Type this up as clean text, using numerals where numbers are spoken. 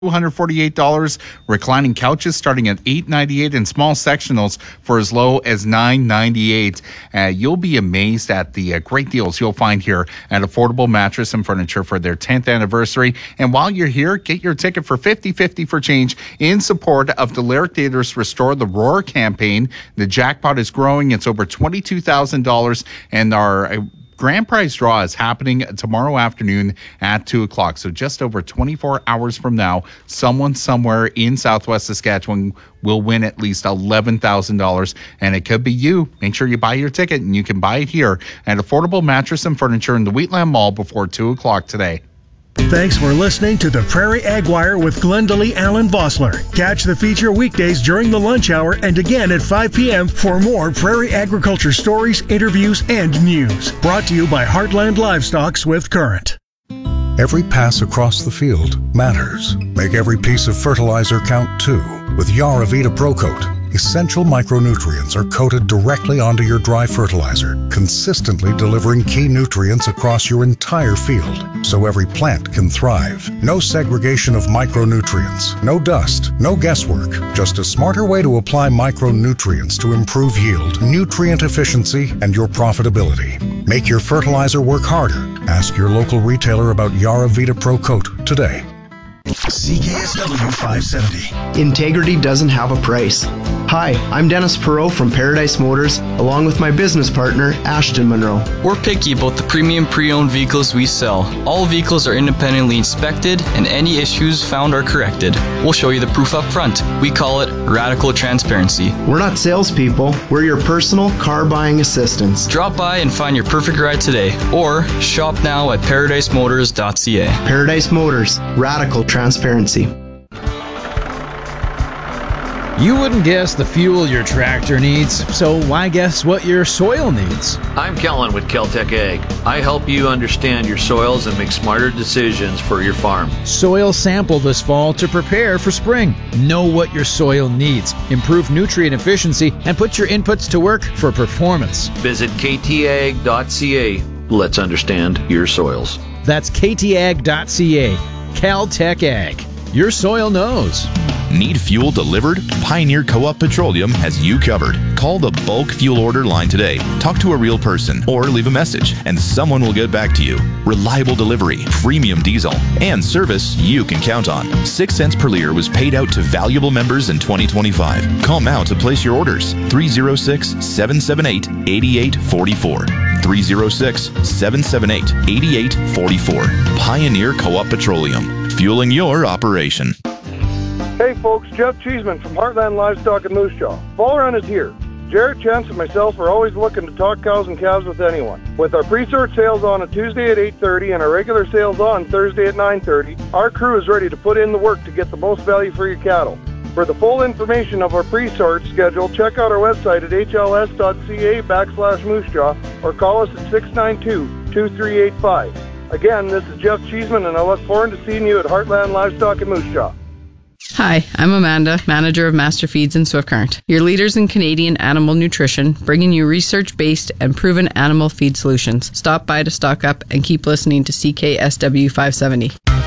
$248. Reclining couches starting at $898, and small sectionals for as low as $998. You'll be amazed at the great deals you'll find here at Affordable Mattress and Furniture for their 10th anniversary. And while you're here, get your ticket for 50/50 for change in support of the Lyric Theatre's Restore the Roar campaign. The jackpot is growing. It's over $22,000, and our grand prize draw is happening tomorrow afternoon at 2 o'clock. So just over 24 hours from now, someone somewhere in Southwest Saskatchewan will win at least $11,000, and it could be you. Make sure you buy your ticket, and you can buy it here at Affordable Mattress and Furniture in the Wheatland Mall before 2 o'clock today. Thanks for listening to the Prairie Ag Wire with Glendalee Allen Vossler. Catch the feature weekdays during the lunch hour and again at 5 p.m. for more prairie agriculture stories, interviews, and news. Brought to you by Heartland Livestock Swift Current. Every pass across the field matters. Make every piece of fertilizer count too. With Yaravita Pro Coat, essential micronutrients are coated directly onto your dry fertilizer, consistently delivering key nutrients across your entire field, so every plant can thrive. No segregation of micronutrients, no dust, no guesswork, just a smarter way to apply micronutrients to improve yield, nutrient efficiency, and your profitability. Make your fertilizer work harder. Ask your local retailer about Yaravita Pro Coat today. CKSW 570. Integrity doesn't have a price. Hi, I'm Dennis Perot from Paradise Motors, along with my business partner, Ashton Monroe. We're picky about the premium pre-owned vehicles we sell. All vehicles are independently inspected, and any issues found are corrected. We'll show you the proof up front. We call it radical transparency. We're not salespeople. We're your personal car buying assistants. Drop by and find your perfect ride today, or shop now at ParadiseMotors.ca. Paradise Motors, radical transparency. You wouldn't guess the fuel your tractor needs, so why guess what your soil needs? I'm Kellen with Kel-Tec Ag. I help you understand your soils and make smarter decisions for your farm. Soil sample this fall to prepare for spring. Know what your soil needs, improve nutrient efficiency, and put your inputs to work for performance. Visit ktag.ca. Let's understand your soils. That's ktag.ca. Cal-Tec Ag. Your soil knows. Need fuel delivered? Pioneer Co-op Petroleum has you covered. Call the bulk fuel order line today. Talk to a real person or leave a message, and someone will get back to you. Reliable delivery, premium diesel, and service you can count on. 6 cents per liter was paid out to valuable members in 2025. Call now to place your orders. 306-778-8844. 306-778-8844. Pioneer Co-op Petroleum. Fueling your operation. Hey folks, Jeff Cheeseman from Heartland Livestock in Moose Jaw. Fall Run is here. Jarrett, Chance, and myself are always looking to talk cows and calves with anyone. With our pre-sort sales on a Tuesday at 8:30 and our regular sales on Thursday at 9:30, our crew is ready to put in the work to get the most value for your cattle. For the full information of our pre-sort schedule, check out our website at hls.ca/Moose Jaw or call us at 692-2385. Again, this is Jeff Cheeseman, and I look forward to seeing you at Heartland Livestock in Moose Jaw. Hi, I'm Amanda, manager of Master Feeds in Swift Current, your leaders in Canadian animal nutrition, bringing you research-based and proven animal feed solutions. Stop by to stock up and keep listening to CKSW 570.